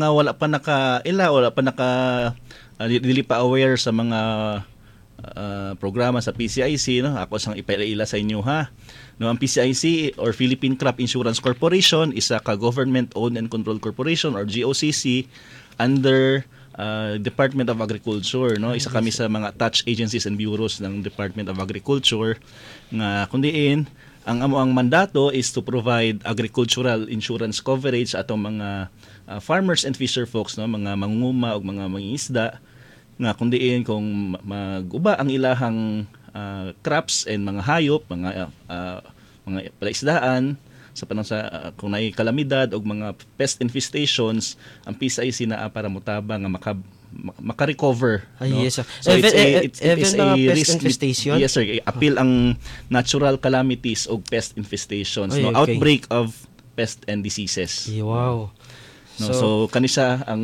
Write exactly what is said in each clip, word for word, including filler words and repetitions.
nga wala pa naka ila wala pa naka uh, dili pa aware sa mga uh, programa sa P C I C, no, ako sang ipaila sa inyo ha. No, ang P C I C or Philippine Crop Insurance Corporation is a government owned and controlled corporation or G O C C under uh, Department of Agriculture, no. Isa kami sa mga attached agencies and bureaus ng Department of Agriculture nga kundiin ang amo ang mandato is to provide agricultural insurance coverage atong mga uh, farmers and fisher folks, no, mga mangunguma ug mga mangingisda nga kundiin kung maguba ang ilahang uh, crops and mga hayop, mga uh, mga palaisdaan sa panahon sa uh, kung naay kalamidad o mga pest infestations, ang P C I C naa para mutabang nga maka maka-recover. Ah, no? yes, sir. So even, it's a, it's, even it's mga a pest risk infestation? Yes, sir. Appeal ang natural calamities o pest infestations. Ay, no? okay. Outbreak of pest and diseases. Wow. No? So, So, kanisa ang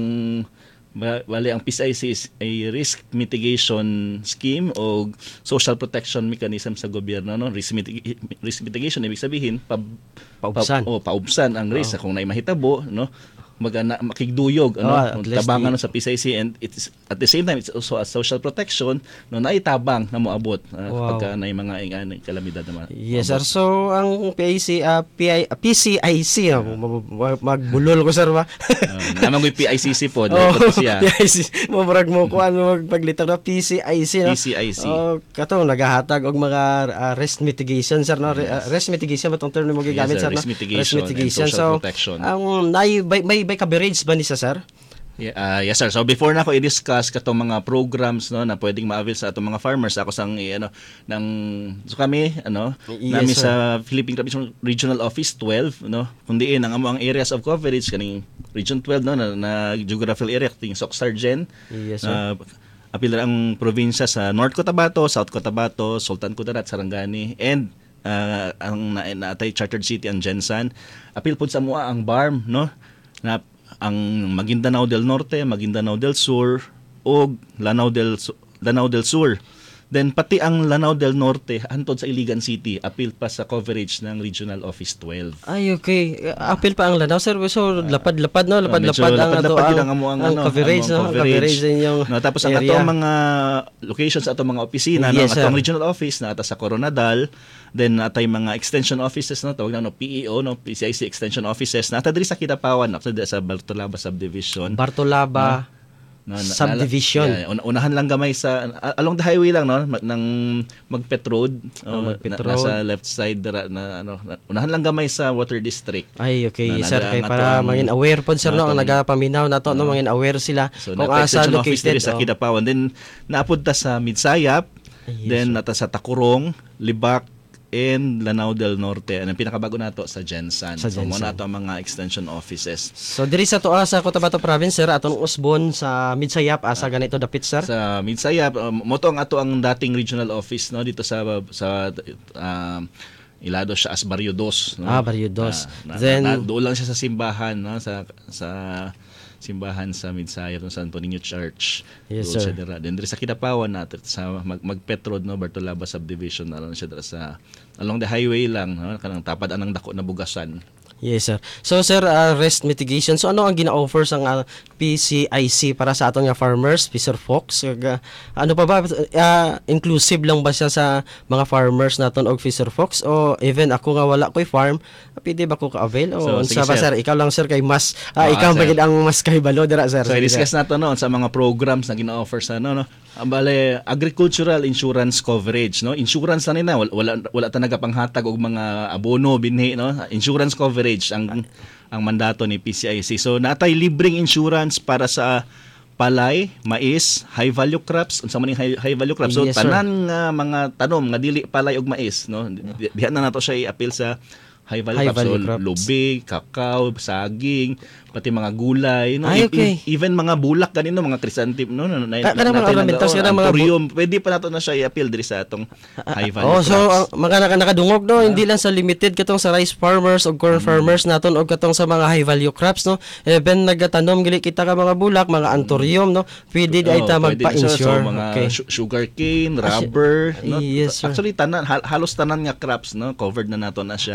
bali ang P C I C is a risk mitigation scheme o social protection mechanism sa gobyerno, no. Risk, mitig- risk mitigation ibig sabihin pa, Paubsan. pa, oh, paubsan ang risk Oh. kung naay mahitabo, no, magana makigduyog ano, Oh, at least tabangan the- ano, sa P C I C, and it's at the same time it's also a social protection no naitabang na moabot uh, Wow. pagka naay mga ingani kalamidad na ma- yes, sir. moabot. So, ang P I C, uh, P I, P C I C, uh, magbulol ko, sir, ba? Uh, naman ko P I C C po, Oh, dapat siya. P I C. Mabrag mo kuan mo magpaglitaw na P C I C, no? P C I C. Oh, kato nagahatag og mga uh, risk mitigation, sir, no? Re- uh, risk mitigation ba tong term mo gigamit, Yes, sir. sir, no? Risk mitigation and social So, protection. ang may may may, may coverage ba ni sa, sir? Yeah, uh, yes sir. So before na ako i-discuss katong mga programs no na pwedeng ma-avail sa atong mga farmers, ako sang eh, ano ng so kami ano Yes, nami sir. sa Philippine Crop Insurance Regional Office twelve no kundiin ang amo ang areas of coverage kaning Region twelve no na, na geographical area ting Soc-Sargen. Yes, sir. Uh, apil ang probinsya sa North Cotabato, South Cotabato, Sultan Kudarat, Sarangani, and uh, ang na, naatay chartered city ang Jensan. Apil pud sa mua ang B A R M no na ang Maguindanao del Norte, Maguindanao del Sur o Lanao del Lanao del Sur. Then pati ang Lanao del Norte hantod sa Iligan City apil pa sa coverage ng Regional Office twelve. Ay, okay. Apil pa ang Lanao, sir. So, lapad-lapad, no? Lapad-lapad Medyo ang, lapad-lapad ato, yun ang, ang, ang, ang ano, coverage, ang no? Ang coverage din yung no, tapos ang ato area. ang mga locations sa ato mga opisina, no? Yes, Ang atong sir. regional office na ata sa Coronadal, then natay mga extension offices no tawag na no P E O no P C I C extension offices na ata diri sa Kidapawan no, sa Bartolaba subdivision. Bartolaba No, na- subdivision. Yeah, un- unahan lang gamay sa uh, along the highway lang no mag, ng Magpet Road, Oh, uh, Magpet na, Road. nasa left side dara, na ano na, unahan lang gamay sa Water District. Ay, okay, Na- sir. nada- Kay nga para to ang- mangin aware po, sir, no? Ang nga to ang- nagapaminaw na to, no? Mangin aware sila So kung na asa extension office located. diri sa oh. Kidapawan, then naapod ta sa Midsayap, Ay, yes, then sir. nata sa Takurong, Libak, and Lanao del Norte. Ang pinakabago nato sa Jensan. Sa So mo Jensan. nato ang mga extension offices. So, diri sa tuwa sa Cotabato Province, sir, atong Usbon sa Midsayap, asa ganito dapit, sir? Sa Midsayap, um, mo to ang ato ang dating regional office no dito sa sa um, Ilado siya as Barrio dos, no? Ah, Barrio dos. Na, na, Then- na, doon lang siya sa simbahan, no? Sa sa simbahan sa Midsayap ng Santo Niño Church. Yes, Doon sir. siya dira. Then diri sa Kidapawan natin sa Mag, Magpet Road no Bartolaba subdivision na lang siya dira sa along the highway lang no kanang tapad anang dako na bugasan. Yes, sir. So, sir, uh, risk mitigation. So, ano ang gina-offer sa uh, P C I C para sa atong nga farmers, fisher folks? Uh, ano pa ba? Uh, inclusive lang ba siya sa mga farmers naton og fisher folks? O even ako nga wala ko'y farm, pwede ba ko ka-avail? O So, unsa sige, ba, sir. sir? Ikaw lang, sir, kay mas, uh, Ah, ikaw sir. bagid ang mas kay balo, dira, sir. So Sige, i-discuss sir. nato no sa mga programs na gina-offer sa no no. Ang bale agricultural insurance coverage no. Insurance na nila wala wala, wala ta nagapanghatag og mga abono binhi no. Insurance coverage ang ang mandato ni P C I C. So natay libreng insurance para sa palay, mais, high value crops, unsa man ning high, high value crops. So Yes, sir. tanan nga mga tanom nga dili palay ug mais no. Di- Diha na nato siya i-appeal sa high value High crops. value So, crops. lubig, kakao, saging, pati mga gulay no. Ay, E- okay. e- even mga bulak ganito, mga chrysanthemum no, no, na, Ka- kanang mga ornamental, kanang mga bu- anthurium, pwede pa nato na siya i-appeal diri sa atong high value Oh, so ang crops. mga naka, nakadungog no, hindi lang sa limited katong sa rice farmers o corn farmers naton o katong sa mga high value crops no. Even nagatanom gili kita ka mga bulak, mga anthurium no. Pwede di ay ta Oh, pwede din siya. magpa-insure. So, mga Okay. su- sugarcane, Ah, si- rubber, no? yes, sir. Actually tanan hal- halos tanan nga crops no, covered na nato na siya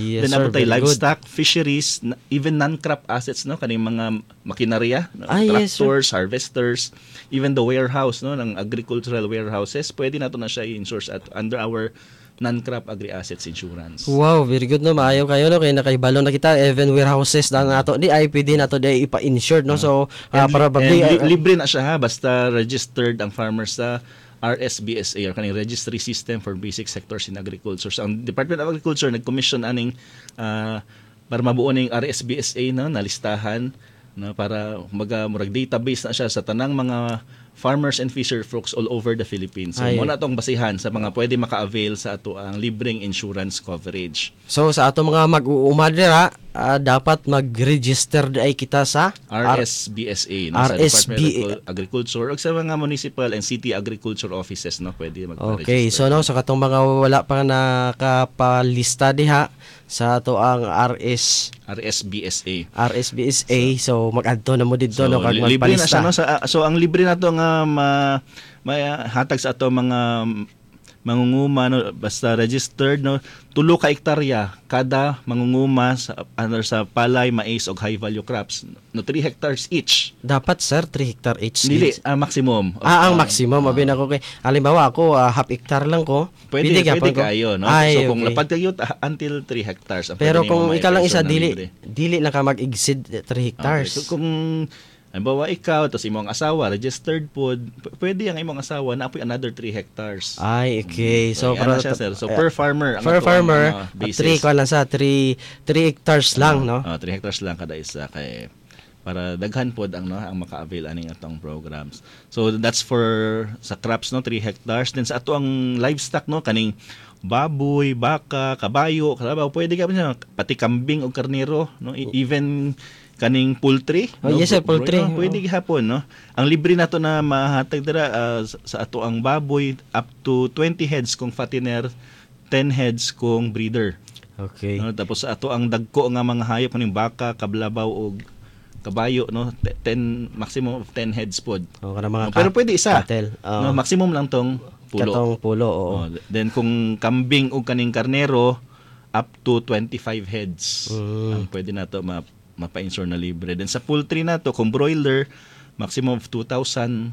Yes, Then sir. nato tay Very good. livestock, fisheries, na- even non-crop assets, no, kaning mga makinarya, no, Ah, yes, sir. tractors, harvesters, even the warehouse, no, ng agricultural warehouses, pwede nato na siya i-insure at under our non-crop agri-assets insurance. Wow, very good no. Maayo kayo no kay nakaibalo na kita even warehouses na nato di ay pwede nato di ipa-insured no. So ah, And, para and babli li- ah, libre na siya ha, basta registered ang farmer sa R S B S A or kaning Registry System for Basic Sectors in Agriculture. So ang Department of Agriculture nag-commission aning ah, para mabuo ning R S B S A no, na listahan no, para maga murag database na siya sa tanang mga farmers and fisher folks all over the Philippines. So Ay. mo na tong basihan sa mga pwede maka-avail sa ato ang libreng insurance coverage. so sa ato mga mag-uuma dira ah, dapat mag-register di ay kita sa R S B S A no, sa R S B A. Department of Agriculture o sa mga municipal and city agriculture offices no, pwede magpa-register. Okay, so no sa katong mga wala pa nakapalista diha sa ato ang R S R S B S A. R S B S A so mag-adto na mo didto So, no kag li- libre na siya magpalista. no sa so ang libre na to nga ma, may hatag sa ato mga mangunguma no, basta registered no, tulo ka hektarya kada mangunguma sa ano, sa palay, mais ug high value crops no, three hectares each. Dapat sir three hectare each. Dili ang maximum. Ah, ang Uh, maximum. Mabi na ko kay. Halimbawa ako, ah, half hectare lang ko. Pwede, pwede, gapon ko. kayo, no? Ay, so, kung okay. lapad kayo ta- until three hectares. ang Pero pwede kung nimo ikaw lang isa, ma-exercise na dili, libre. dili lang ka mag-exceed three hectares. Okay. Kung, halimbawa ikaw, tapos imong asawa, registered po, p- pwede ang imong asawa na apoy another three hectares. Ay, okay. So, So, para siya, sir. So, eh, per farmer. ang per ato ang, farmer, ano, basis. three ko lang sa three three hectares lang, no? Ah, three hectares lang kada isa. Kay, para daghan pod ang no ang maka-avail aning atong programs. So that's for sa crops no three hectares. Then sa ato ang livestock no kaning baboy, baka, kabayo, kalabaw, pwede ka niya pati kambing o karnero no E- even kaning poultry. Oh, no? yes, sir, Bro- poultry. no? Pwede gihapon no. Ang libre nato na mahatag dira ah, sa, sa ato ang baboy up to twenty heads kung fattener, ten heads kung breeder. Okay. No, tapos sa ato ang dagko nga mga hayop kaning baka, kablabaw og kabayo no, te- ten maximum of ten heads pod. O, kana mga No, pero cat- pwede isa. cattle. No, Oo. maximum lang tong pulo. Katong pulo, oo. Oh, then kung kambing o kaning karnero up to twenty-five heads. Mm. Ang pwede na to ma mapa-insure na libre. Then sa poultry na to kung broiler maximum of two thousand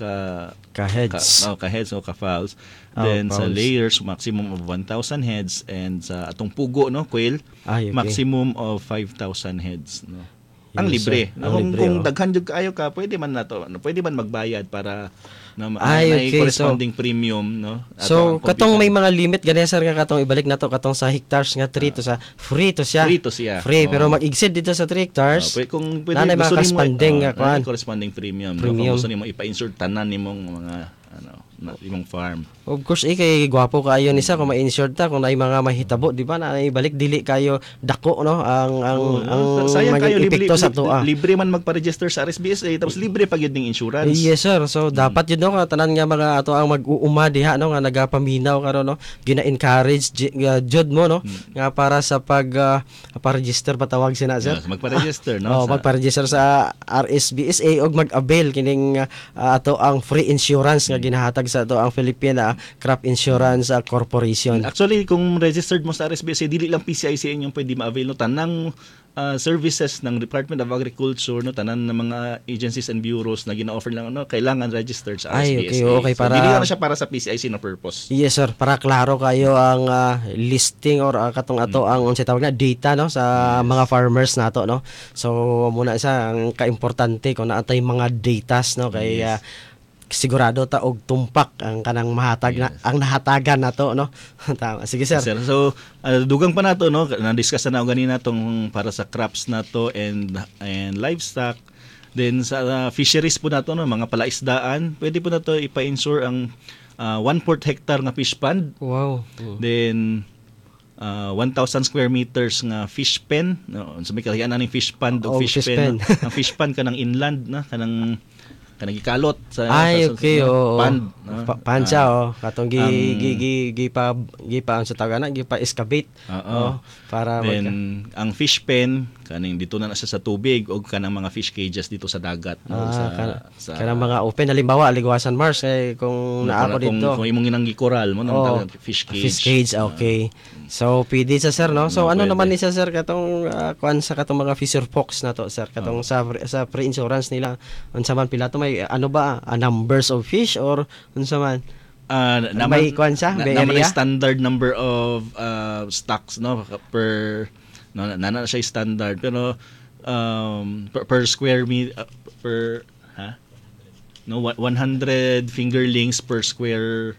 ka Ka-heads. Ka, oh, ka heads o ka fowls. Oh, Then sa fowls. layers maximum of one thousand heads and sa atong pugo no quail Ay, okay. maximum of five thousand heads no. Ang Yes, libre. sir. No, Ang kung, libre, kung oh. daghan jud kaayo ka, pwede man na to. Ano, pwede man magbayad para na ma- Ay, may okay. corresponding premium no. Ato So, ang katong may kumpitan. mga limit gani sir nga katong ibalik na to katong sa hectares nga three to sa free to siya. Free to siya. Free, Oo. pero mag-exceed dito sa three Oh, hectares. pwede, kung pwede Nanay mga gusto nimo corresponding nga oh, kuan. nanay corresponding premium, no? Premium. Kung gusto nimo ipa-insure tanan nimong mga ano na imong farm. Of course, eh, kay gwapo kayo ni sa kung ma-insured ta, kung na mga mahitabo, di ba, na ibalik dili kayo dako, no? Ang, ang, Oh, ang sa- sayang kayo maging libre, epekto sa libre, tuwa. libre man magpa-register sa R S B S A tapos libre pa gyud ning insurance. Yes sir. Mm. So dapat yun no tanan nga mga ato ang mag-uuma diha no nga nagapaminaw karon no gina-encourage j- nga jud mo no Mm. nga para sa pag uh, pa-register patawag sina sir. Yes, magpa-register no. Oh, sa- magpa-register sa R S B S A og mag-avail kining uh, ato ang free insurance nga ginahatag sa ato ang Philippine uh, Crop Insurance uh, Corporation. Actually, kung registered mo sa R S B S A, dili lang P C I C inyong pwede ma-avail no tanang ah, services ng Department of Agriculture no tanan ng mga agencies and bureaus na gina-offer lang no kailangan registered sa R S B S A. Ay, okay, okay, So, para- dili lang siya para sa P C I C na purpose. Yes sir, para klaro kayo ang ah, listing or uh, katong ato ang unsay tawag na data no sa mga farmers nato no. So muna isa ang kaimportante kung naatay mga datas no kay Yes. ah, sigurado ta og tumpak ang kanang mahatag na ang nahatagan nato no. Tama. Sige sir. Sir, so ah, dugang pa nato no na-discuss na ganina tong para sa crops nato and and livestock. Then sa ah, fisheries po nato no mga palaisdaan, pwede po nato ipa-insure ang ah, one fourth hectare nga fish pond. Wow. Then uh, one thousand square meters nga fish pen no sa may kalahian aning fish pond o Oh, fish, fish pen, pen. no? Ang fish pond kanang inland na kanang kanang gikalot sa Ay, sa, sa- okay, sa oo. pond no? Pa- Pansya, Ah, oh. Katong gi, ang- gi, gi, gi, pa, gi pa, ang sa taga na, gi pa excavate. Oo. Oh, para then magka- ang fish pen kaning dito na na siya sa tubig o kanang mga fish cages dito sa dagat no, Ah, sa, kana- sa Kanang mga open halimbawa Aligawasan Mars kay kung naa ko kung, dito. kung imong ginang gikoral mo nang Oo. tawag fish cage. Fish cage, okay. So, pwede sa sir, no? So, Mm, ano pwede. naman ni sa sir katong uh, kuan sa katong mga fisher folks na to, sir? Katong sa sa pre-insurance nila, unsa man pila to may ano ba, a numbers of fish or unsa man? Ah, May kuwan siya? na, May naman area? ay standard number of uh, stocks no per no na na siya standard pero um per, per square meter per ha no one- 100 fingerlings per square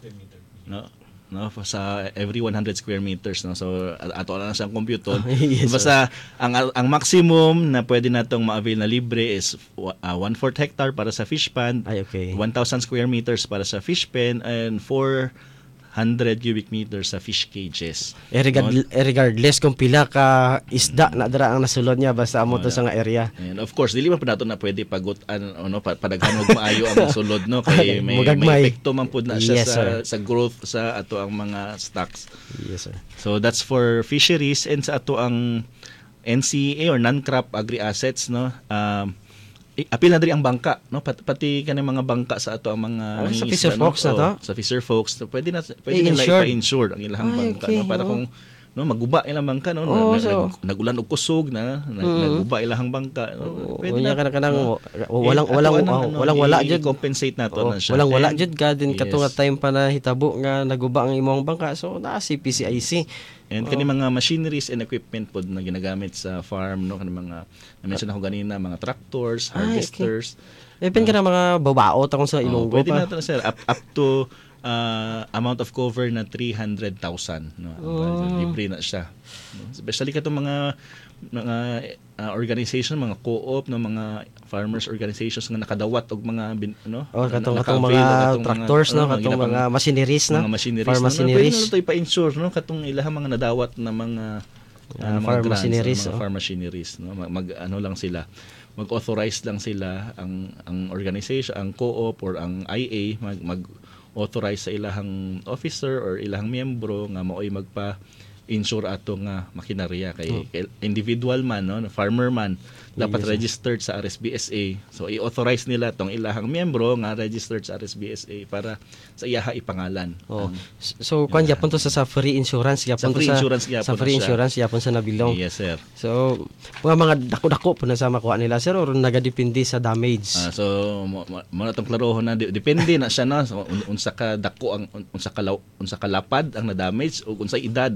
no no sa every one hundred square meters no so ato na siyang computon Yes, basta ang ang maximum na pwede natong ma-avail na libre is uh, one fourth hectare para sa fish pond, Ay, okay. one thousand square meters para sa fish pen, and four hundred cubic meters sa fish cages. Eh, regard, No? eh, regardless kung pila ka isda na dara ang nasulod niya basta amo to sa nga area. And of course, dili man po nato na pwede pagutan ano pa- padaghan og maayo ang sulod no kay may, Mugagmay. may epekto man pud na siya Yes, sa sir. sa growth sa ato ang mga stocks. Yes, sir. So that's for fisheries, and sa ato ang N C A or non-crop agri-assets no. Um i- apil na diri ang bangka no Pat, pati kanang mga bangka sa ato ang mga Ah, sa mangingisda, fisher no? folks na Oo, to? sa fisher folks no, pwede na pwede nila I-insure. ipa-insure ang ilang Ay, bangka okay, no para oo. kung no maguba ilang bangka no Oo, na, so- nag, nagulan og kusog na nag, Mm. naguba ilang bangka no? Pwede na kanang kanang no? walang Eh, walang ato anang, oh, walang wala jud. i-compensate nato Oh, na siya. walang wala And- jud ka din yes. katong nga time pa na hitabo nga naguba ang imong bangka. So naa si P C I C. And kani mga machineries and equipment pod na ginagamit sa farm no kani mga na-mention ako ganina mga tractors, Ay, okay. harvesters. Even ka na mga babaot akong sa Oh, Ilonggo pwede pa. na to sir up, up to uh, amount of cover na three hundred thousand no. Oh. Libre na siya. No? Especially katong mga mga uh, organization, mga co-op no mga farmers organizations nga nakadawat og mga bin, ano Oh, katong na- katong naka-avail mga na katong tractors mga, no, ano, katong ginapang- mga machineries na. mga machineries Farm no, no, machineries. pwede na to ipa-insure no katong ilahang mga nadawat na mga Ah, ano, mga farm grants, machineries, ano, mga oh. farm machineries no mag, mag- ano lang sila mag-authorize lang sila ang ang organization ang co-op or ang I A mag mag-authorize sa ilahang officer or ilahang miyembro nga maoy magpa insure ato nga makinarya kay Hmm. kay individual man no farmer man dapat Yes, sir. registered sa R S B S A so i-authorize nila tong ilahang miyembro nga registered sa R S B S A para sa iyaha ipangalan. Oh. Ang- So kwan gyapon to sa, sa free insurance gyapon Sa free to sa insurance gyapon sa na free siya. insurance gyapon sa nabilong. Yes sir. So mga mga dako-dako po na sa makuha nila sir or nagadepende sa damage. Ah, so mo mo- mo na tong klarohon na di- depende na siya no so, un- unsa ka dako ang un- unsa ka law- unsa ka lapad ang na-damage o unsa edad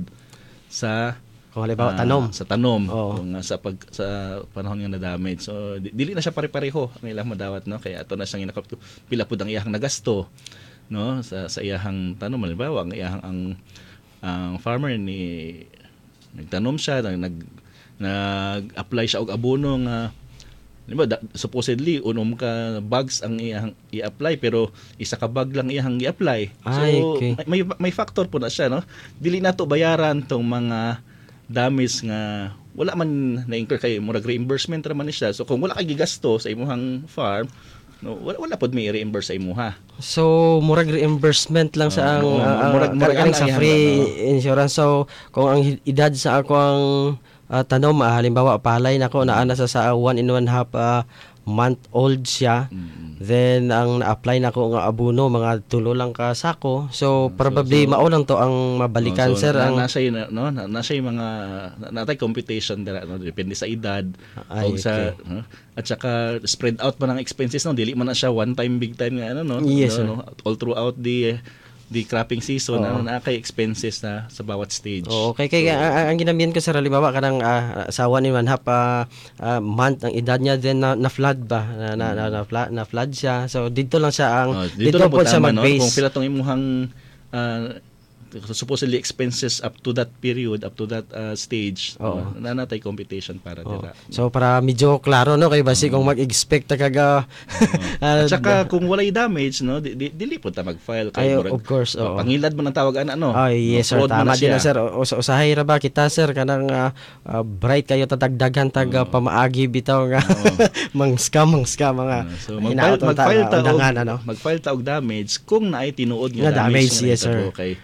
sa Kung halimbawa ah, tanom. sa tanom Oo. kung ah, sa pag sa panahon nga na-damage. So di- dili na siya pare-pareho ang ilang madawat no kaya ato na siyang inakap pila pud ang iyahang nagasto no sa sa iyahang tanom halimbawa ang iyahang ang ang farmer ni nagtanom siya nag nag- nag-apply siya og abono nga Diba, da, supposedly unom ka bags ang iyang i-apply pero isa ka bag lang iyang i-apply. Ay, So okay. may may factor po na siya no. Dili nato bayaran tong mga damage nga wala man na-incur kay murag reimbursement ra man ni siya. So kung wala kay gigasto sa imong farm, no, wala wala pod may i-reimburse sa imuha. So murag reimbursement lang sa ang Oo, ang- murag- ang- murag ang ang sa iyang, free ano. insurance. So kung ang edad sa ako ang ah, tanom ah, halimbawa palay nako naa na sa sa one in one half ah, month old siya. Mm. Then ang na-apply nako nga abono mga tulo lang ka sako. So probably so- mao lang to ang mabalikan Oh, sir na, ang nasa yun, no na, nasa yung mga na, natay computation dira no depende sa edad Ay, o sa no? At saka spread out man ang expenses no dili man na siya one time big time nga ano no, Yes, sir. no, no all throughout the the cropping season Oo. ano na kay expenses na sa bawat stage. Oo, okay kay ang, ang ginamihan ko sa halimbawa kanang uh, sa one in one half ah, ah, month ang edad niya then na, na flood ba na na, na, na, flood, na flood siya. So dito lang siya ang Oh, dito, lang po po siya tama, no? mag-base. Kung pila tong imuhang ah, supposedly expenses up to that period, up to that ah, stage, Oo. no? na natay computation para Oo. dira. So para medyo klaro no kay basi kung mag-expect ta kaga ah, At saka kung walay damage no, di, di, dili po ta mag-file ay, kay murag- of course, oo. pangilad mo ng tawag ana no. Ay, yes sir, No, fraud man tama na din na siya. sir. O, usa- usahay ra ba kita sir kanang ah, ah, bright kayo tatagdagan tag ah, pamaagi bitaw nga mang scam mang scam mga Ah, so hinaot mag-file, ang ta- mag-file ta og undangan, ano. mag-file ta og damage kung naay tinuod Nga nga damage, damage, nga yes, sir. nahitabo kay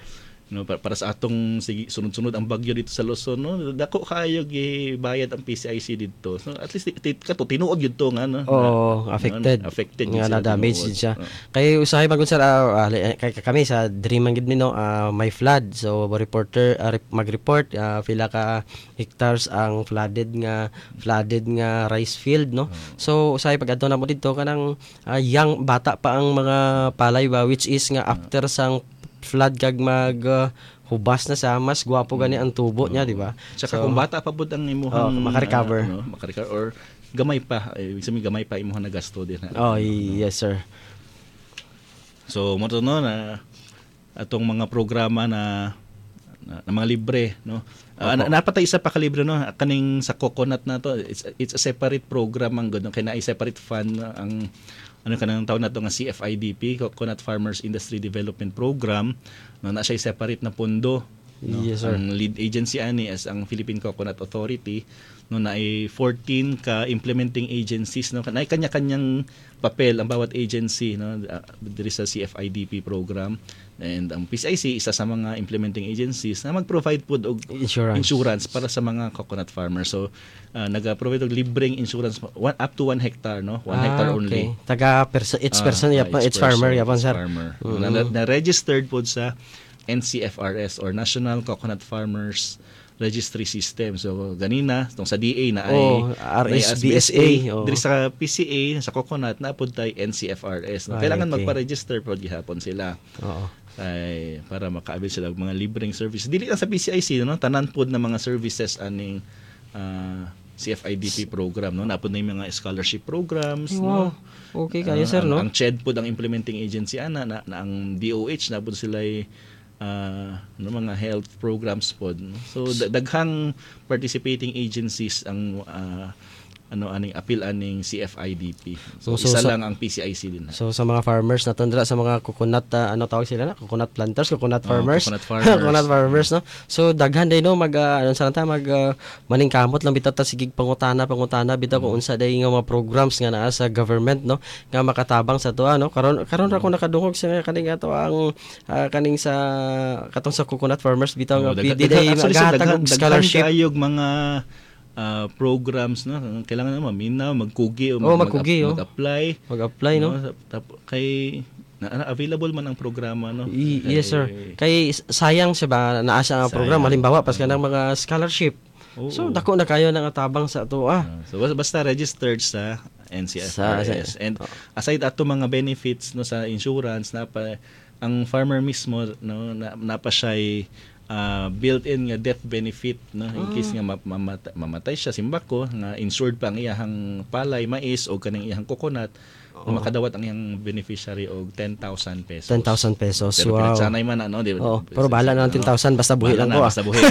no para, para sa atong sige sunod-sunod ang bagyo dito sa Luzon, no dako kayo gibayad ang P C I C dito, so at least tit, kato tinuod yun to nga no Oo, na, affected. no, affected Nga na damage tinuod. siya. Oo. Kay usahay magud sir, ah, ah, kay kami sa Dream gid mi no, ah, may flood. So reporter ah, rep- mag-report ah, pila ka hectares ang flooded nga flooded nga rice field no. So usahay pag adto na mo dito kanang ah, young bata pa ang mga palay ba, which is nga after sang flood kag mag ah, hubas na sa mas gwapo gani ang tubo niya, di ba? Tsaka So, kung bata pa pud ang imuhang Oh, makarecover. ah, ano, makarecover or gamay pa, eh, ibig sabihin gamay pa imuhang nagasto din. ha? oh, yes sir. So mo to no na atong mga programa na na, na mga libre no. Uh, na, napatay isa pa ka libre no kaning sa coconut na to, it's it's a separate program ang gud kay na separate fund no, ang ano kanang tawag na to nga C F I D P, Coconut Farmers Industry Development Program, no na siya separate na pondo. No? Yes, sir. Ang lead agency ani as ang Philippine Coconut Authority, no na ay fourteen ka implementing agencies no na kanya-kanyang papel ang bawat agency no uh, diri sa C F I D P program, and ang P C I C isa sa mga implementing agencies na mag-provide pud og Insurance. insurance para sa mga coconut farmers. So uh, naga-provide og libreng insurance one, up to one hectare no, one hectare only. Okay. Taga person, each person Ah, yapon, ah, each farmer person, yapon each sir. farmer. Mm. Na, na, registered po sa N C F R S or National Coconut Farmers Registry System. So ganina tong sa D A na ay Oh, R S B S A, oh. diri sa P C A sa coconut na pud tay N C F R S. No? Ay, Kailangan okay. magpa-register pod gihapon sila. Oo. Ay para maka-avail sila og mga libreng service. Dili lang sa P C I C no, tanan pod na mga services aning ah, C F I D P program no, napod na yung mga scholarship programs Wow. no. Okay kayo Ah, sir ang, no. ang C H E D pod ang implementing agency ana na, na ang D O H na pod sila uh, no, mga health programs pod. No? So da- daghang participating agencies ang ah, ano aning appeal aning C F I D P. So, So, so, isa so- lang ang P C I C din. So sa mga farmers na tundra sa mga coconut ah, ano tawag sila na? Coconut planters, coconut Oh, farmers. coconut farmers. Coconut farmers no. So daghan day no mag uh, ano sa ta mag ah, maningkamot lang bitaw ta sigig pangutana pangutana bitaw kung unsa day nga mga programs nga naa sa government no nga makatabang sa tuwa no. Karon karon ra ko nakadungog sa kaning ato ang ah, kaning sa katong sa coconut farmers bitaw nga Oh, pwede daghan- day actually, sir, maghatag daghan- og daghan scholarship. kayog mga ah, programs no, kailangan na maminaw, magkugi o Oh, mag- magkugi, oh. mag-apply. Mag-apply no. Tap- kay na, na- available man ang programa no. I- Kay- yes sir. Kay sayang siya ba naa sa nga program Sayang. halimbawa pas kanang mga scholarship. Oo. So dako na kayo nang tabang sa to ah. Ah, so bas- basta registered sa N C F R S. Sa- And aside ato mga benefits no sa insurance na pa ang farmer mismo no na, na pa siya'y ah, built-in nga death benefit no in case nga ma- mamata- mamatay siya simbako nga insured pa ang iyahang palay, mais o kanang iyahang coconut. Oh. Makadawat ang iyang beneficiary og ten thousand pesos. ten thousand pesos. Pero Wow. pinagsanay man ano, di ba? Oh, pero bahala na ng ten thousand basta buhi Bahala lang na, ko ah. basta buhi.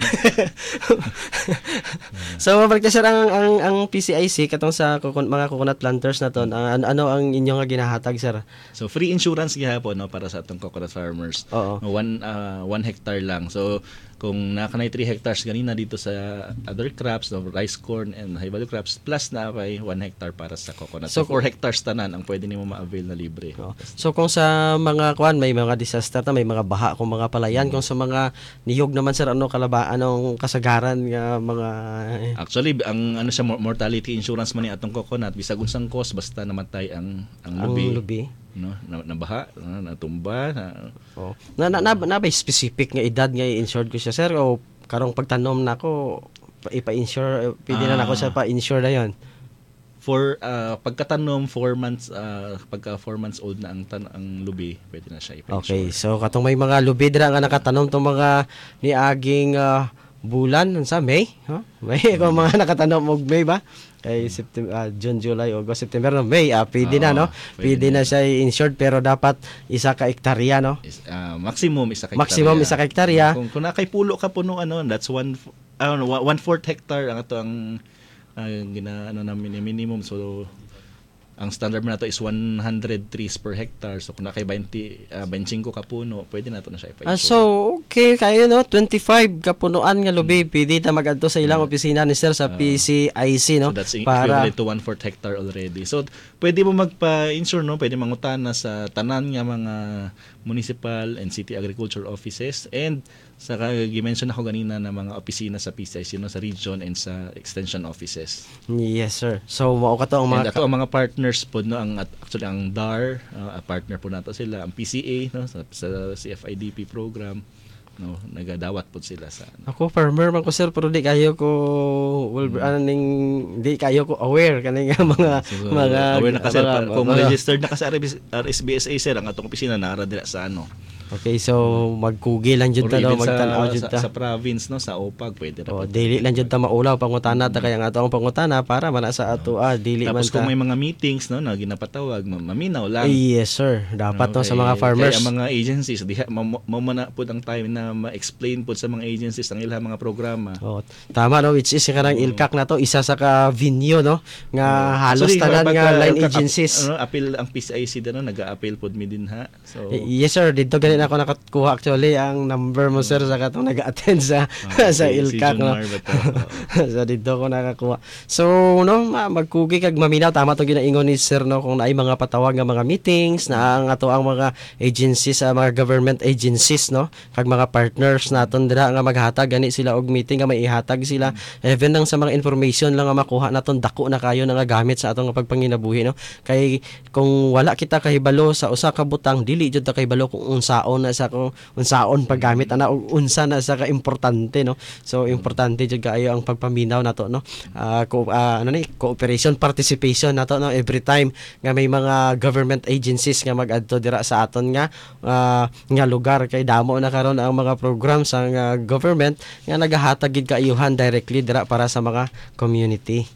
So mabalik sir ang, ang ang P C I C katong sa kukun, mga coconut planters na ton, ang- ano ang inyong nga ginahatag sir? So free insurance gihapon no para sa atong coconut farmers. Oo. No, one ah, one hectare lang. So kung nakanay three hectares ganina dito sa other crops, no, rice, corn and high value crops, plus na pay one hectare para sa coconut. So, So, four hectares tanan ang pwede nimo ma-avail na libre. Oh. So kung sa mga kuan may mga disaster na may mga baha kung mga palayan, kung sa mga niyog naman sir ano kalaba anong kasagaran nga mga Actually, ang ano siya mor- mortality insurance man ni atong coconut bisag unsang cause basta namatay ang ang ang lubi, lubi. no, na, nabaha, na, natumba, na, Oh. Na na, na, na ba specific nga edad nga i-insured ko siya sir o karong pagtanom nako pa- ipa-insure pwede na Ah. nako siya pa-insure na yon. for ah, pagkatanom four months ah, pagka four months old na ang tan ang lubi, pwede na siya ipa-insure. Okay, so katong may mga lubi dira nga nakatanom tong mga niaging ah, bulan sa May, huh? May kung mga nakatanom og May ba? Kay September, June, July, August, September, no? May, ah, pwede na, Oo, no? pwede Pwede na siya insured pero dapat isa ka hektarya, no? Is, ah, maximum isa ka Maximum hektarya. isa ka hektarya. Kung, kung nakay pulo ka puno ano, that's one f- ah, ano, one fourth hectare ang ato ang ah, gina ano namin minimum, so ang standard mo na to is one hundred trees per hectare. So kung nakay twenty uh, twenty-five ka puno, pwede na to na siya Ah, ipa-insure. so, okay, kayo no, twenty-five kapunuan nga lubi, pwede ta magadto sa ilang opisina ni sir sa P C I C, no? So that's in- para equivalent to one-fourth hectare already. So pwede mo magpa-insure, no? Pwede mangutana sa tanan nga mga municipal and city agriculture offices, and sa gi-mention ako ganina na mga opisina sa P C I C, no? Sa region and sa extension offices. yes sir. So mao ka to ang And mga ato ang mga partners po, no, ang at- actually ang D A R, uh, a partner po nato sila, ang P C A, no, sa, sa C F I D P program, no, nagadawat po sila sa ano. ako farmer man ko sir, pero di kayo ko well, Hmm. ano ning di kayo ko aware kani nga mga So, mga aware na kasi mga- kung mga- registered na kasi R S B S A sir, ang atong opisina nara dira sa ano. Okay, so magkugi lang jud Or ta daw, even sa, magtan-aw jud sa, ta. sa province, no, sa O P A G pwede na O po. dili lang jud ta maulaw pangutana ta, kaya nga ato ang pangutana para man sa ato ah dili man Tapos ta. kung may mga meetings, no, na ginapatawag, ma- maminaw lang. Yes sir, dapat No, to sa kay- mga farmers. Kaya ang mga agencies, diha mo mo na po ang time na ma-explain po sa mga agencies ang ilang mga programa. Oh, tama no, which is karang ilkak na to isa sa ka venue no nga halos Actually, tanan kapag, nga uh, line kaka- agencies. Ano, appeal ang P C I C din, no, nag-a-appeal po mi din ha. So Eh, yes sir, dito ganit ako nakakuha actually ang number mo sir sa katong nag-attend sa ah, sa si- si ilkak John no. Mar ba to? Oo. so dito ko nakakuha. So no, ma- magkugi kag maminaw tama to ginaingon ni sir no, kung naay mga patawag nga mga meetings na ang ato ang mga agencies sa mga government agencies no, kag mga partners naton dira nga maghatag gani sila og meeting nga may ihatag sila even nang sa mga information lang nga makuha naton dako na kayo na nga gamit sa atong pagpanginabuhi no. Kay kung wala kita kahibalo sa usa ka butang, dili jud ta kahibalo kung unsaon na sa kung unsaon paggamit ana og unsa na sa ka importante no. So importante jud kaayo ang pagpaminaw nato no. Ah, ko ah, ano ni cooperation participation nato no every time nga may mga government agencies nga mag-adto dira sa aton nga ah, nga lugar, kay damo na karon ang mga programs sa nga government nga nagahatag gid kaayuhan directly dira para sa mga community.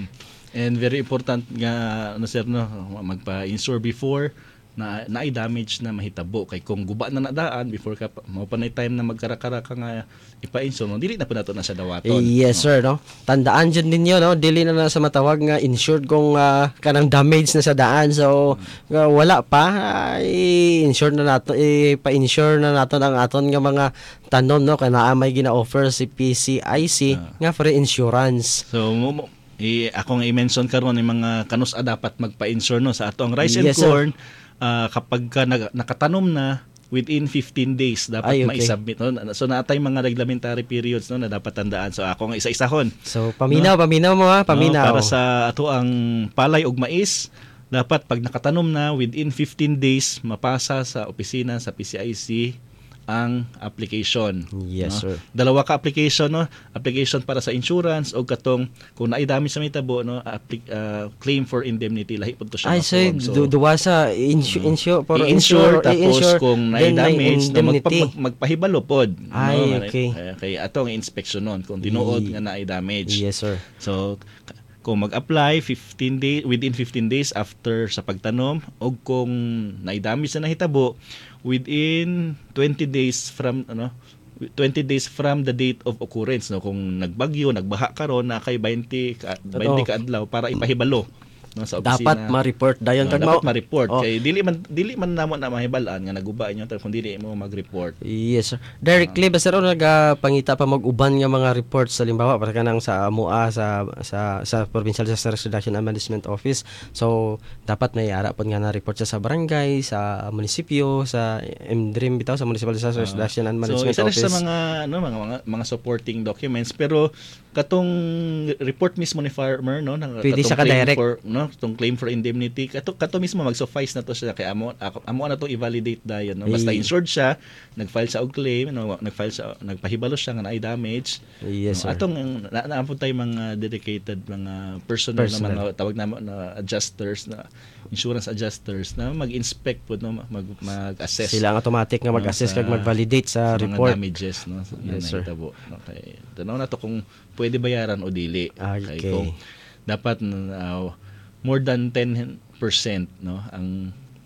And very important nga ano sir, no, magpa-insure before na naay damage na mahitabo, kay kung guba na nadaan before ka pa- mao pa na time na magkarakara ka nga ipa-insure, no, dili na po nato na siya dawaton. Yes sir no. Tandaan jud ninyo no, dili na na sa matawag nga insured kung ah, kanang damage na sa daan. So nga wala pa ay insure na nato ipa-insure na nato ang aton nga mga tanom no, kay naa may gina-offer si P C I C nga free insurance. So mo, mo- i ako nga i-mention karon ng mga kanus a dapat magpa-insure, no, sa ato ang rice and Yes, sir. corn. Ah, kapag ka nag- nakatanom na within fifteen days dapat Ay, okay. mai-submit, no? So natay mga reglementary periods, no, na dapat tandaan. So ako nga isa-isahon. So paminaw paminaw mo ha, paminaw. No, para sa ato ang palay ug mais, dapat pag nakatanom na within fifteen days mapasa sa opisina sa P C I C ang application. Yes, no? sir. Dalawa ka application, no? Application para sa insurance o katong kung naay damage sa mitabo, no, appli- uh, claim for indemnity, lahi pud to siya. Ay nga so, form. du- duwa sa insure insure for i-insure, tapos i-insure, kung naay then may damage, no, magpa, indemnity. mag, magpahibalo pod. Ay, no? okay. Kaya, kaya ato ang inspection nun kung tinuod Ye- nga naay damage. Yes sir. So k- kung mag-apply fifteen days within fifteen days after sa pagtanom, o kung naidamage na nahitabo within twenty days from ano twenty days from the date of occurrence, no, kung nagbagyo, nagbaha karon na kay twenty ka, twenty Oo. ka adlaw para ipahibalo, no, sa opisina. Dapat ma-report dayon No, kag dapat mao. ma-report Oh. kay dili man dili man namo na mahibalaan nga naguba inyo kung dili mo mag-report. Yes sir. Directly ba sir o nagapangita pa mag-uban nga mga reports sa limbawa para kanang sa A M U A sa sa sa Provincial Disaster Reduction and Management Office. So dapat may ara pod nga na report siya sa barangay, sa munisipyo, sa M D R I M bitaw sa Municipal Disaster Reduction and So Management isa na Office. sa mga ano mga mga, mga supporting documents, pero katong report mismo ni farmer, no, nang Pwede katong siya claim ka-direct. for, no, tong claim for indemnity, kato kato mismo mag-suffice na to siya kay amo ako- amo na to i-validate dayon, no, basta Eh. insured siya, nag-file siya og claim, no, nag-file siya, nagpahibalo siya nga naay damage. Yes No, sir. atong na, naapod tayo mga dedicated mga personal, Personal. na mga tawag na na adjusters, na insurance adjusters na mag-inspect po, no, mag mag-assess Sila ang automatic nga no, mag-assess sa- kag mag-validate sa, sa mga report. damages, no, sa Yes, sir. nahitabo. Okay. Tanaw na to kung pwede bayaran o dili. Okay. Kung dapat uh, more than ten percent, no, ang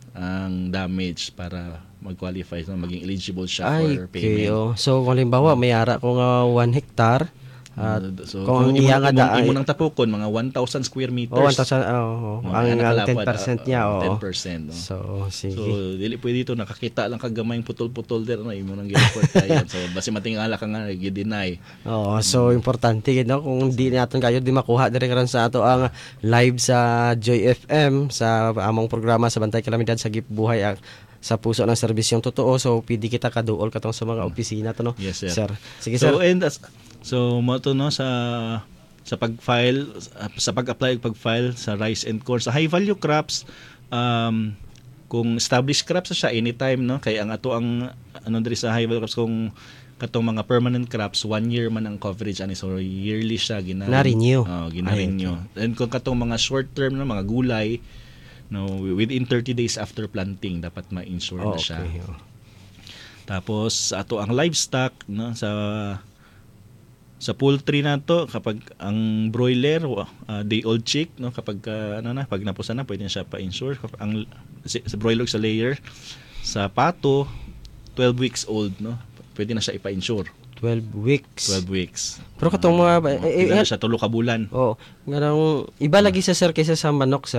ang damage para mag-qualify, no, maging eligible siya Ay, for okay. payment. Oh. So kung halimbawa may ara ko nga one hectare, At so kung kung imo iya nga imo, da- imo nang tapukon mga one thousand square meters. Oh, one thousand, oh, oh, Oh, ang, ayan, ang nakalapad, ten percent ah, niya, ah, oo. ten percent. No? So, sige. So, dili pwede dito nakakita lang kag gamay putol-putol der no imo nang gi-report kayo. So, basi matingala ka nga gi-deny. Oo, so importante gid no kung di naton kayo di makuha diri karon sa ato ang live sa Joy F M sa among programa sa Bantay Kalamidad sa Gip Buhay ang sa puso ng serbisyong totoo. So pwede kita kaduol katong sa mga opisina to no. Yes, sir. Sige sir. So, and that's, so mo to no sa sa pag-file sa pag-apply ug pag-file sa rice and corn sa high value crops, um kung established crops siya anytime no kay ang ato ang ano diri sa high value crops kung katong mga permanent crops one year man ang coverage ani so yearly siya gina Na-renew. Oh, gina-renew. And kung katong mga short term na mga gulay no within thirty days after planting dapat ma-insure Oh, na siya. okay. Oh. Tapos sa ato ang livestock no sa sa poultry nato kapag ang broiler uh, day old chick no kapag uh, ano na pag napusa na pwede na siya pa-insure kapag ang si, sa broiler sa layer sa pato twelve weeks old no pwede na siya ipa-insure twelve weeks. twelve weeks. Pero katong mga uh, eh, pwede eh, na siya tulo ka bulan. oh, nganong iba lagi sa sir kaysa sa manok sir.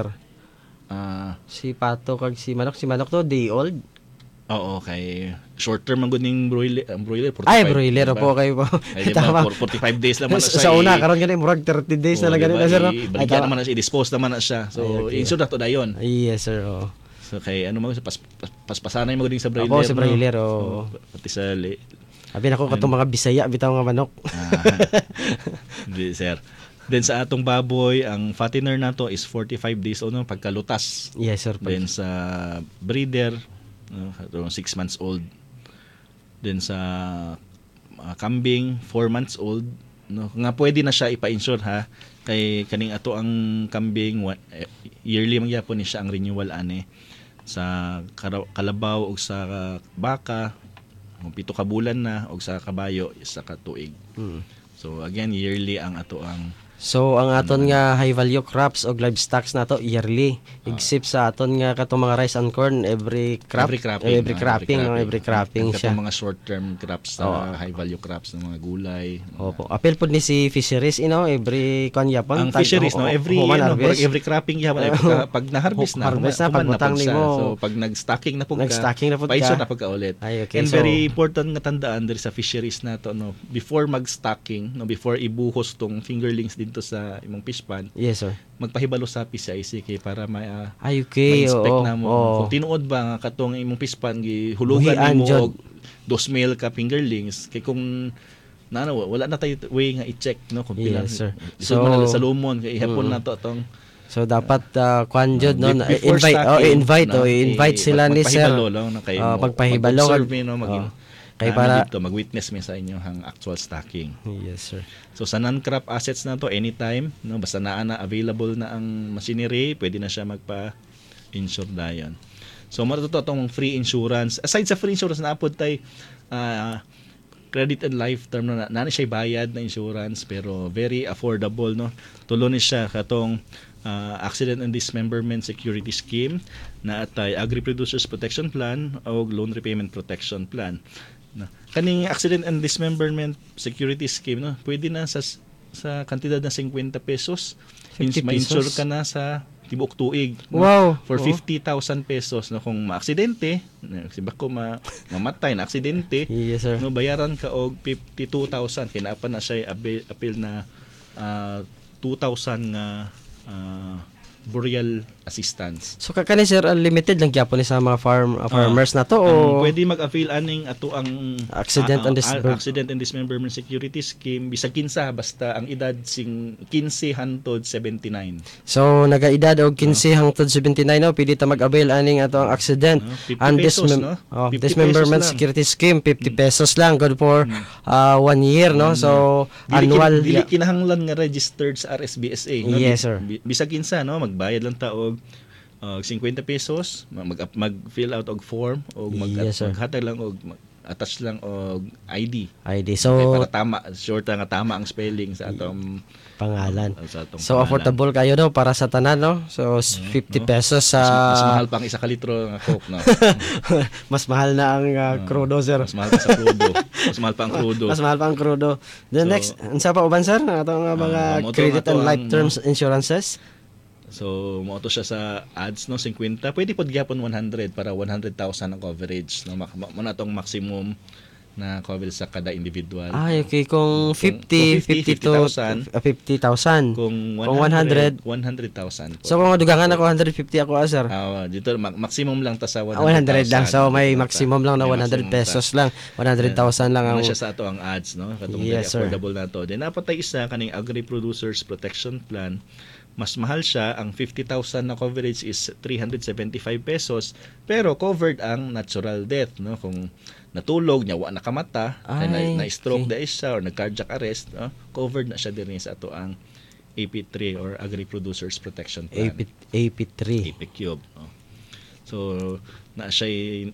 Ah, Si pato kag si manok, si manok to day old. oo kay short term ang guning broiler, ang broiler forty-five. Ay, broiler diba? po kayo po. Ay, diba, Tama. for forty-five days lang man na Sa, siya. sa una i- karon gani murag thirty days na Oo, lang gani diba, na sir. no? i- Ay, Baligyan tama. naman na siya, i-dispose naman na siya. So, Ay, okay. insure na to na yun. Ay, yes sir. Oh. So, kay ano mo, pas, pas, paspasanay mo din sa broiler. Ako sa no? broiler, oo. So, pati sa li- Abi nako katong mga Bisaya bitaw nga manok. ah, di, sir. Then sa atong baboy, ang fattener nato is forty-five days old no, pagkalutas. Yes sir. Pag, Then sa breeder, no, around six months old. Then sa uh, kambing, four months old. No, nga pwede na siya ipa-insure ha. Kay kaning ato ang kambing wa- eh, yearly man gyapon ni siya ang renewal ani sa kara- kalabaw ug sa uh, baka o pito ka bulan na ug sa kabayo isa ka tuig. Hmm. So again yearly ang ato ang So ang aton nga high value crops o livestock nato yearly except sa aton nga katong mga rice and corn every crop every cropping, eh, every no? cropping no every cropping Ang siya. mga short term crops sa Oo. high value crops ng mga gulay. Opo. Apel pod ni si fisheries you know every kon Ang yapon fisheries no every human ano, harvest. every cropping gyapon ay pagka, pag na-harvest na Harvest huma- na, human pagbutang pag siya. nimo. So pag nag-stocking na pud ka Nag-stocking na pud ka. pa-insure na pud ka ulit. Ay, okay. And So- very important nga tandaan diri sa fisheries nato no before mag-stocking no before ibuhos tong fingerlings dito sa imong fish pond Yes sir. magpahibalo sa P C I C kay para may uh, Ay okay. ma-inspect Oo. na mo. Oo. Kung tinuod ba nga katong imong fish pond gihulugan Buhian, nimo Jod. og dos mil ka fingerlings kay kung na ano, wala na tayo way nga i-check no kung pila. Yes, sir. So, So- man na sa lumon kay ihapon Mm. na to tong So dapat uh, kwan jud no Be- na- before invite oh stocking, invite no, oh invite eh, sila mag- ni sir. magpahibalo lang na kayo Oh, mo. pagpahibalo Mag-observe kag- mi, no maging oh. Kay naano para- dito, mag-witness mi sa inyo hang actual stocking. Yes sir. So sa non-crop assets na to anytime no basta naa na available na ang machinery, pwede na siya magpa-insure dayon. So matuto tong free insurance. Aside sa free insurance na apod tay ah, credit and life term na nani siya bayad na insurance pero very affordable no. Tulo ni siya katong ah, accident and dismemberment security scheme na atay agri-producers protection plan o loan repayment protection plan. Na kaning accident and dismemberment security scheme no pwede na sa sa kantidad na fifty pesos means fifty ma-insure pesos? ka na sa tibuok tuig no? Wow. For Oo. fifty thousand pesos no kung maaksidente si bako ma mamatay na aksidente Yes sir. no bayaran ka og fifty-two thousand kinapa na siya appeal, appeal na ah, two thousand nga ah, burial assistance. So kakani sir unlimited lang gyapon ni sa mga farm uh, farmers na to Ang o pwede mag-avail aning ato ang Accident ah, and ah, dismember- accident and dismemberment security scheme bisag kinsa basta ang edad sing fifteen hangtod seventy-nine. So nagaedad og fifteen hangtod seventy-nine no pwede ta mag-avail aning ato ang accident No? fifty and pesos, dismem- no? oh, fifty dismemberment pesos lang. security scheme fifty pesos lang good for uh, one year no so Dili, kin- annual dili yeah. kinahanglan nga registered sa R S B S A no? Yes, sir. Bi- Bisag kinsa no magbayad lang ta og uh, fifty pesos mag mag-fill out og form og mag Yes, sir. maghatag lang og mag- attach lang og I D. I D. Okay, So para tama, sure ta nga tama ang spelling sa atong pangalan. uh, sa atong So pangalan. affordable kayo no para sa tanan no. So fifty no? pesos sa Mas, mas mahal pa ang isa ka litro nga Coke, no? mas mahal na ang uh, crudo sir. Mas mahal pa sa crudo. Mas mahal pa ang crudo. Mas mahal pa ang crudo. The So, next, unsa pa uban sir? Atong uh, mga Ah, mo to credit nga to and life ang- terms insurances. So, mo to siya sa ads no fifty. Pwede pod gyapon one hundred para one hundred thousand ang coverage no. Mak- Mo na tong maximum na coverage sa kada individual. Ay, okay. Kung fifty, kung fifty, fifty to uh, fifty thousand. Kung Kung one hundred, one hundred thousand. So kung dugangan ako one hundred fifty ako ah, sir. Ah, dito ma- maximum lang ta sa one Ah, hundred thousand. one hundred lang. So may Dito ta. maximum lang na May one hundred maximum ta. pesos lang. one hundred thousand lang ang Ano siya sa ato ang ads no katong Yes, very sir. affordable na to. Then napatay isa kaning Agri Producers Protection Plan. Mas mahal siya, ang fifty thousand na coverage is three hundred seventy-five pesos, pero covered ang natural death no kung natulog nya wa nakamata, Ay, na, na stroke okay. okay. siya or nag cardiac arrest, no? Covered na siya din sa ato ang A P three or Agri Producers Protection Plan. A P three. A P Cube. No? So na siya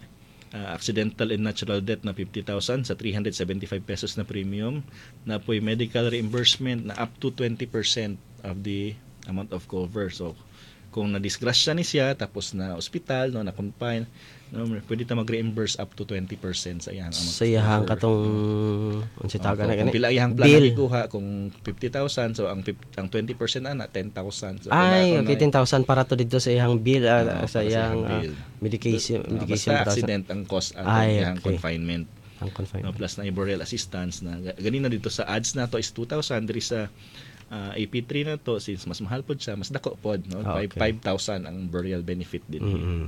uh, accidental and natural death na fifty thousand sa three hundred seventy-five pesos na premium, na po'y medical reimbursement na up to twenty percent of the amount of cover. So kung na-disgrasya ni siya tapos na ospital no na confine no, pwede ta mag-reimburse up to twenty percent sa iyang amount Sa of iyahang cover. katong unsa Oh, taga na kung gani? pila iyang plan Bill. na ikuha kung fifty thousand, so ang fif- ang twenty percent ana ten thousand. So, kung Ay, na- okay, ten thousand para to dito sa iyang bill ah, Oo, sa para sa iyang iyang ah, bill. medication Uh, medication basta para sa accident ang cost at Ay, iyang okay. confinement. ang No, confinement. plus na burial assistance na ga- ganina dito sa ads na to is two thousand, diri sa uh, A P three na to since mas mahal pod siya, mas dako pod no. Ah, okay. five thousand ang burial benefit din. Mm-mm.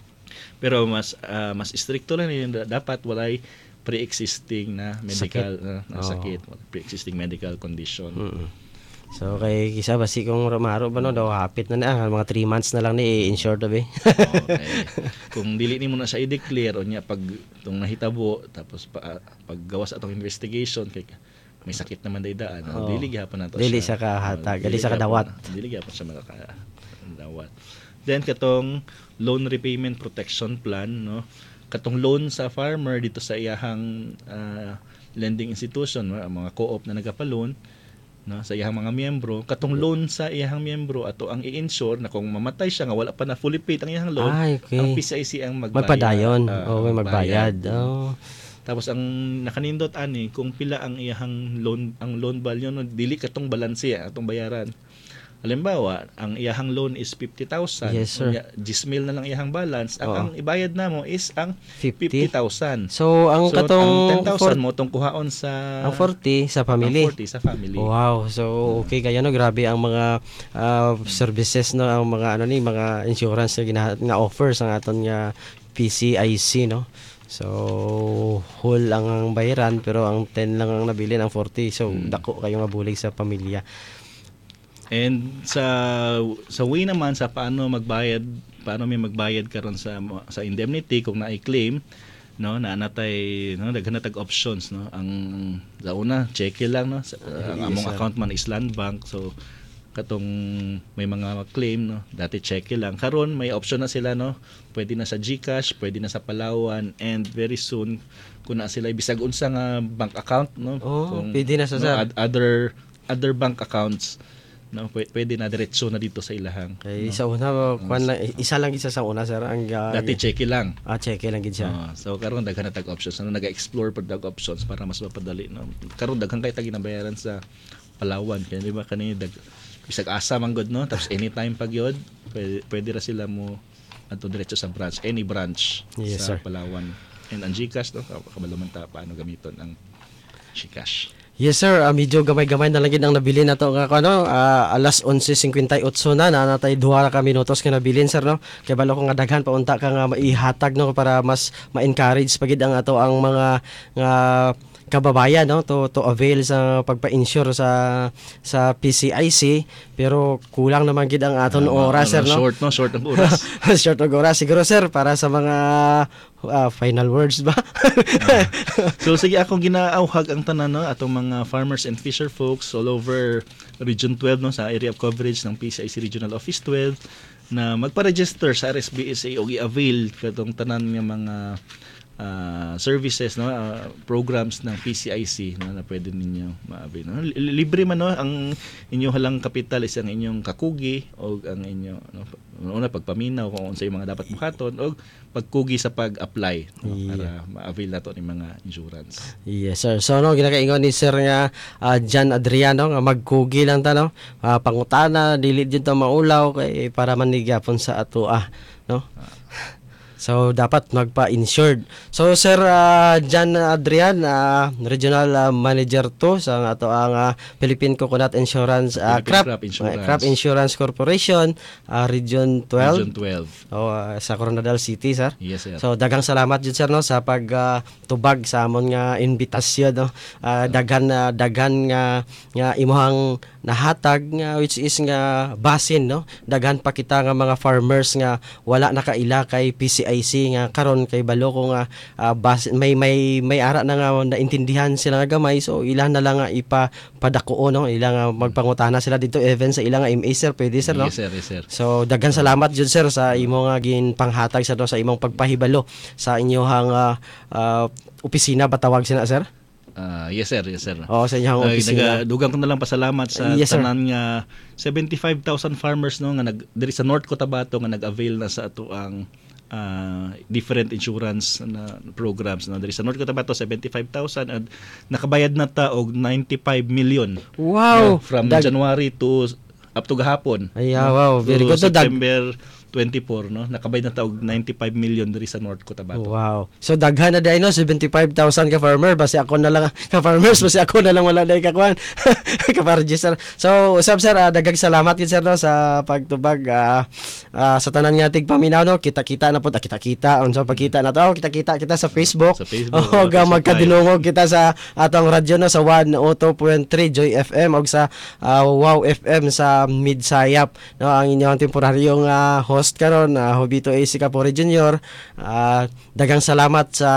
Pero mas ah, mas stricto lang yun, dapat walay pre-existing na medical na, na Oo. sakit, pre-existing medical condition. Mm-mm. So kay kisa basi kung maro ba no daw hapit na na ah, mga three months na lang ni i-insure to be. Okay. Kung dili nimo na siya i-declare o niya pag itong nahitabo tapos pa, paggawas atong investigation kay may sakit naman day daan, Oo. dili gyapon nato Dili siya. siya kahatag, Oo, dili siya gyapon- kadawat. Dili gyapon siya makadawat. Then katong loan repayment protection plan no. Katong loan sa farmer dito sa iyahang ah, lending institution, no, ang mga co-op na nagapa-loan no sa iyang mga miyembro, katong loan sa iyang miyembro ato ang i-insure na kung mamatay siya nga wala pa na fully paid ang iyang loan, Ay, okay. ang P C I C ang magbayad. Magpadayon. Ah, Oo, may magbayad. magbayad. Oh. Tapos ang nakanindot ani kung pila ang iyang loan ang loan value no dili katong balanse atong bayaran. Halimbawa, ang iyahang loan is fifty thousand. Yes, sir. ten mil na lang iyahang balance. Ang, Oo. ang ibayad namo is ang fifty. fifty thousand. So ang So, katong ang ten thousand for- mo tong kuhaon sa ang forty sa family. ang forty sa family. Wow, so okay kaya no grabe ang mga ah, services no ang mga ano ni mga insurance na gina, nga offers ang aton nga P C I C no. So whole ang, ang bayaran pero ang ten lang ang nabili ang forty. So Hmm. dako kayo nga bulig sa pamilya. And sa sa way naman sa paano magbayad, paano may magbayad karon sa sa indemnity kung na-claim, no, na natay no daghan na tag options no. Ang sa una, cheque lang no. Sa, ang Yes, among sir. account man is Land Bank, so katong may mga claim no, dati cheque lang. Karon may option na sila no. Pwede na sa GCash, pwede na sa Palawan, and very soon kung na sila bisag unsa nga bank account no. Oh, pwede na sa no, sir. ad- other other bank accounts no, pwede, pwede na diretso na dito sa ilahang. Kay no. sa una kwan lang, isa lang isa sa una sir ang ah, Dati cheque lang. ah check lang gid siya. Oo, so karon daghan na tag options. Ano naga-explore pag tag options para mas mapadali no. Karon daghan kay tag ginabayaran sa Palawan kaya di ba kanini dag bisag asa man gud no. Tapos anytime pag yod, pwede, pwede ra sila mo adto diretso sa branch, any branch Yes, sa sir. Palawan. And ang GCash no, kabalo man ta paano gamiton ang GCash. Yes sir, ah, medyo gamay-gamay na lang gid ang nabili na to nga ano, ah, alas eleven fifty-eight na na natay duha ra ka minutos nga nabilin sir no. Kay balo ko nga daghan pa unta ka nga maihatag no para mas ma-encourage pagid ang ato ang mga nga kababayan no to to avail sa pagpa-insure sa sa P C I C pero kulang naman gid ang aton Ah, oras sir ano, no. Short no, short ang oras. Short og oras siguro sir para sa mga ah, final words ba. So sige akong ginaauhag ang tanan no atong mga farmers and fisher folks all over Region twelve no sa area of coverage ng P C I C Regional Office twelve na magpa-register sa R S B S A o i-avail katong tanan nga mga ah, services, no, ah, programs ng P C I C, no, na pwede ninyo ma-avail, no? Li- libre man, no, ang inyong halang kapital is ang inyong kakugi o ang inyo, no, una pagpaminaw kung unsa yung mga dapat buhaton o pagkugi sa pag-apply, no, Yeah. para ma-avail nato ni mga insurance. Yes sir. So no ginakaingon ni sir nga ah, John Adriano nga magkugi lang ta no. Ah, pangutana dili jud ta maulaw kay para manigyapon sa ato ah no. So dapat magpa-insured. So Sir ah, John Adrian, ah, Regional ah, Manager to sa ato ang ah, Philippine Coconut Insurance ah, Philippine Crop Crop Insurance. Crop Insurance Corporation, ah, Region twelve Region twelve. o ah, sa Coronadal City sir. Yes, sir. So daghang salamat jud sir no sa pagtubag sa amon nga invitasyon no. Ah, daghan na daghan nga nga imuhang nahatag nga which is nga basin no. Daghan pa kita nga mga farmers nga wala nakaila kay P C I C nga karon kay balo ko nga ah, basin, may may may ara na nga naintindihan sila nga gamay so ilan na lang nga ipapadako no. Ilang nga magpangutana sila dito even sa ilang nga M A sir pwede sir no. Yes, sir. Yes, sir. So daghan salamat jud sir sa imo nga gin panghatag sa no, sa imong pagpahibalo sa inyohang ah, ah, opisina ba tawag sina sir? Ah, yes, sir. Yes, sir. O sa inyong Ay, opisina. naga- dugang ko na lang pasalamat sa Yes, sir. tanan nga seventy-five thousand farmers no nga nag diri sa North Cotabato nga nag-avail na sa ato ang ah, different insurance na programs no diri sa North Cotabato seventy-five thousand at nakabayad na ta og ninety-five million. Wow. Uh, from Dag- January to up to gahapon. Ay, ah, wow. Very To good to dag- September twenty-four no nakabayad na ta og ninety-five million diri sa North Cotabato. Wow. So daghan na dai no seventy-five thousand ka farmer basi ako na lang ka farmers basi ako na lang wala dai ka kwan. ka register. So usab sir ah, daghang salamat gid sir no sa pagtubag ah, ah, sa tanan nga tig paminaw no kita-kita na pud ah, kita-kita unsa pagkita na to kita-kita kita sa Facebook. Sa Facebook, Oh, sa ga Facebook magkadinungog kita sa atong radyo no sa one oh two point three Joy F M og sa ah, Wow F M sa Midsayap no ang inyong temporaryong ah, host karon uh, Hobito A. Sicapore Junior Ah, daghang salamat sa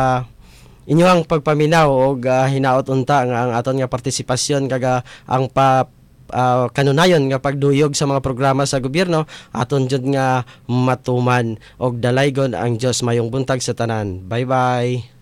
inyong pagpaminaw og ah, hinaot unta nga ang aton nga partisipasyon kaga ang pa ah, kanunayon nga pagduyog sa mga programa sa gobyerno aton jud nga matuman og dalaygon ang Dios mayong buntag sa tanan. Bye bye.